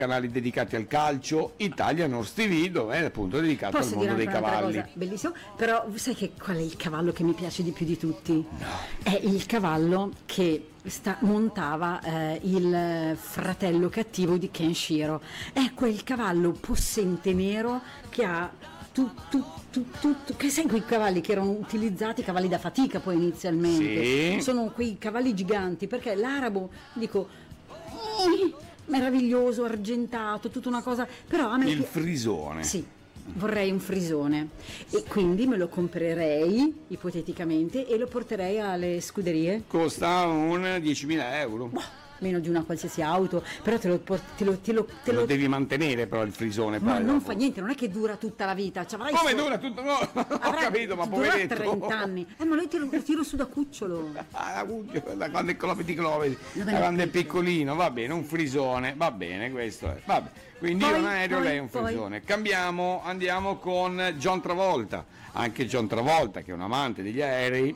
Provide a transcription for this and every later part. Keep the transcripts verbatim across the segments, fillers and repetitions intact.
canali dedicati al calcio, Italian Horse T V, dove è appunto dedicato Posso al mondo dire dei anche un'altra cavalli. cosa? Bellissimo, però sai che qual è il cavallo che mi piace di più di tutti? No. È il cavallo che sta, montava eh, il fratello cattivo di Kenshiro. È quel cavallo possente nero che ha tu, tu, tu, tu, tu, che sai quei cavalli che erano utilizzati, cavalli da fatica poi inizialmente. Sì. Sono quei cavalli giganti, perché l'arabo, dico, eh, meraviglioso, argentato, tutta una cosa, però a me Il pi- frisone. sì, vorrei un frisone e quindi me lo comprerei ipoteticamente e lo porterei alle scuderie. Costa un diecimila euro. Boh, meno di una qualsiasi auto, però te lo porti, te lo, te lo, te Te lo lo- devi mantenere però il frisone. ma poi non dopo. fa niente, non è che dura tutta la vita. Cioè, avrai Come solo- dura tutto? No, ho avrai- capito, ma dura poveretto. trenta anni. Eh, ma lui te lo lo tiro su da cucciolo. Ah, la cuccia, da quando è chilometri chilometri, Da da quando è piccolo. piccolino, va bene, un frisone, va bene, questo è, vabbè. Quindi Poi, io un aereo, poi, lei un poi. frisone. Cambiamo, andiamo con John Travolta, anche John Travolta che è un amante degli aerei,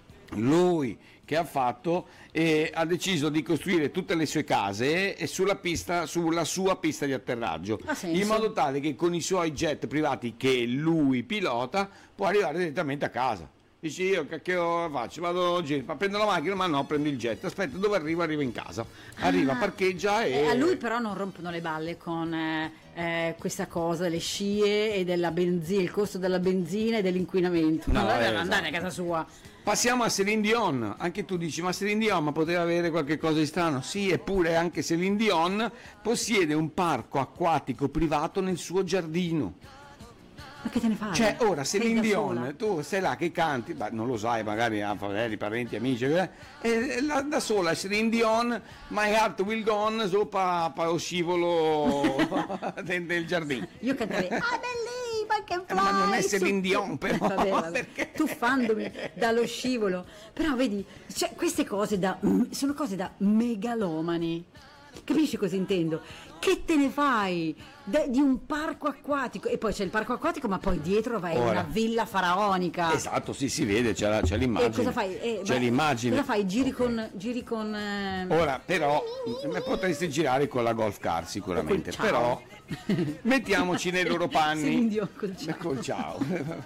lui che ha fatto e ha deciso di costruire tutte le sue case e sulla pista, sulla sua pista di atterraggio, Ha senso. in modo tale che con i suoi jet privati che lui pilota può arrivare direttamente a casa. Dici io che, che faccio? Vado oggi, ma prendo la macchina, ma no, prendo il jet. Aspetta, dove arrivo? Arrivo in casa. Arriva, Ah. parcheggia e. Eh, a lui però non rompono le balle con eh, eh, questa cosa delle scie e della benzina, il costo della benzina e dell'inquinamento. No, non deve eh, andare a esatto. casa sua. Passiamo a Celine Dion. Anche tu dici, ma Celine Dion ma poteva avere qualche cosa di strano? Sì, eppure anche Celine Dion possiede un parco acquatico privato nel suo giardino. Ma che te ne fai? Cioè, ora Sei Celine da Dion, sola? tu sei là che canti, beh, non lo sai, magari a fratelli, parenti, amici, eh, e la- da sola Celine Dion, My Heart Will Go On, sopra pa- lo scivolo del, del giardino. Io canterei I believe I can Eh, ma non è fly Celine su- Dion, però, Eh, vabbè, vabbè, perché? tuffandomi dallo scivolo. Però vedi, cioè, queste cose da, mm, sono cose da megalomani. Capisci cosa intendo? Che te ne fai De- di un parco acquatico? E poi c'è il parco acquatico, ma poi dietro vai in Ora. una villa faraonica. Esatto, sì, si vede, c'è, la- c'è E l'immagine. cosa fai? Eh, c'è ma- l'immagine. Cosa fai? Giri Ok. con. Giri con eh, Ora, però, eh, potresti girare con la golf car sicuramente, O col però ciao. mettiamoci nei loro panni. Celine Dion col ciao. Col ciao.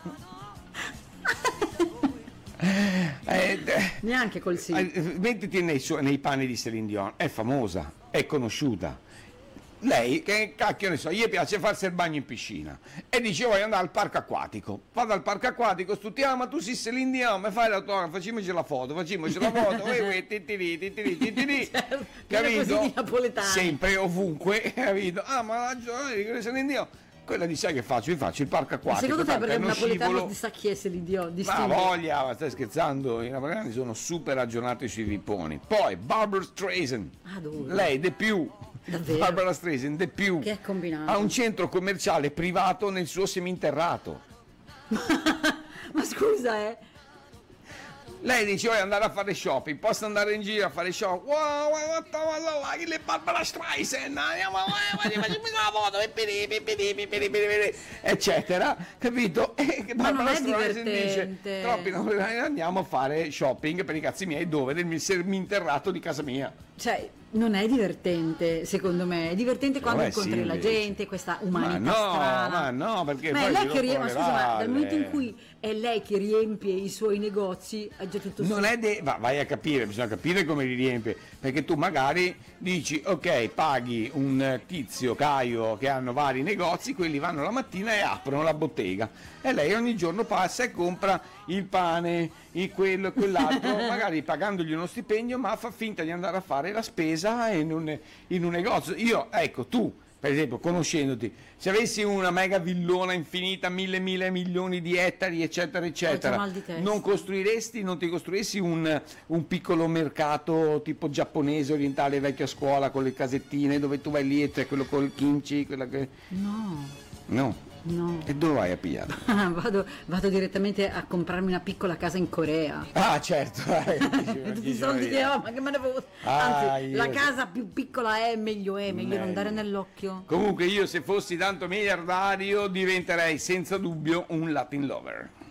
Eh, eh, Neanche col sì. eh, mettiti nei, suoi- nei panni di Celine Dion, è famosa, è conosciuta. Lei, che cacchio ne so, gli piace farsi il bagno in piscina e dice voglio andare al parco acquatico. Vado al parco acquatico, tutti, ah ma tu sei Celine Dion, mi fai l'autografo, facciamoci la foto, facciamoci la foto, ui, ui, titiri, titiri, titiri. Certo, era così di napoletani. Sempre, ovunque, capito? Ah ma ha ragione, dico Celine Dion. Quella di sai che faccio? Vi faccio il parco acquatico. Secondo te tanto perché è un uno napoletano scivolo. ti sa chi è Celine Dion? Ma Distingue. voglia, ma stai scherzando? I napoletani sono super aggiornati sui vipponi. Poi Barbara Streisand, Ah, dove? lei de più. Davvero? Barbara Streisand de più. Che è combinato? Ha un centro commerciale privato nel suo seminterrato. Ma scusa, eh. Lei dice voglio andare a fare shopping, posso andare in giro a fare shopping. Wow, wow, wow, che le Barbara Streisand, andiamo, facciamo una foto, eccetera, capito? E Ma non Barbara è Streisand dice divertente. troppi napoletani, andiamo a fare shopping per i cazzi miei, dove? Nel seminterrato di casa mia. Cioè, non è divertente, secondo me. È divertente quando Eh, incontri sì, la invece. gente, questa umanità Ma no, strana. ma no, perché Ma è poi lei si che riempie, rompono ma le scusa, ma dal momento in balle. cui è lei che riempie i suoi negozi, è già tutto Non su. è de- va- vai a capire, bisogna capire come li riempie, perché tu magari dici ok, paghi un tizio Caio che hanno vari negozi, quelli vanno la mattina e aprono la bottega e lei ogni giorno passa e compra il pane, il quello e quell'altro, magari pagandogli uno stipendio, ma fa finta di andare a fare la spesa in un, in un negozio. Io, ecco, tu per esempio, conoscendoti, se avessi una mega villona infinita, mille, mille milioni di ettari, eccetera, eccetera, mal di testa. non costruiresti, non ti costruissi un, un piccolo mercato tipo giapponese, orientale, vecchia scuola, con le casettine, dove tu vai lì e c'è quello col kimchi, quella che... No, No. no. E dove vai a pigliare? vado, vado direttamente a comprarmi una piccola casa in Corea. Ah, certo. eh, E tutti i soldi che ho, ma che me ne avevo. Ah, Anzi, io- la casa più piccola è, meglio è, meglio non dare nell'occhio. Comunque io se fossi tanto miliardario diventerei senza dubbio un Latin lover.